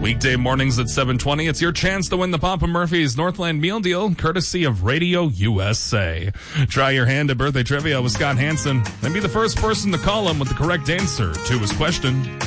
Weekday mornings at 7:20. It's your chance to win the Papa Murphy's Northland Meal Deal, courtesy of Radio USA. Try your hand at birthday trivia with Scott Hansen and be the first person to call him with the correct answer to his question.